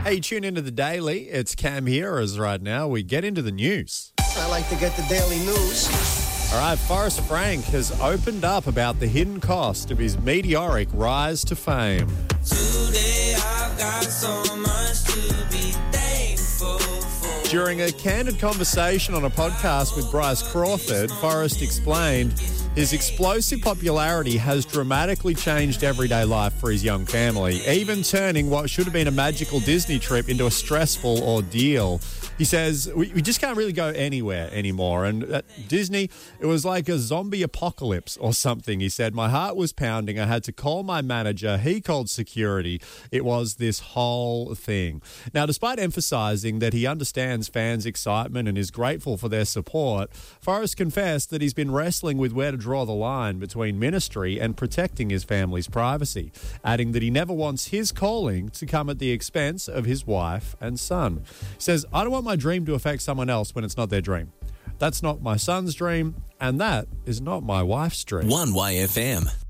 Hey, tune into the Daily. It's Cam here as right now we get into the news. I like to get the daily news. All right, Forrest Frank has opened up about the hidden cost of his meteoric rise to fame. Today I've got so much to be thankful for. During a candid conversation on a podcast with Bryce Crawford, Forrest explained his explosive popularity has dramatically changed everyday life for his young family, even turning what should have been a magical Disney trip into a stressful ordeal. He says, we just can't really go anywhere anymore. And at Disney, it was like a zombie apocalypse or something. He said, my heart was pounding. I had to call my manager. He called security. It was this whole thing. Now, despite emphasizing that he understands fans' excitement and is grateful for their support, Forrest confessed that he's been wrestling with where to draw the line between ministry and protecting his family's privacy, adding that he never wants his calling to come at the expense of his wife and son. He says, I don't want my dream to affect someone else when it's not their dream. That's not my son's dream, and that is not my wife's dream. 1YFM.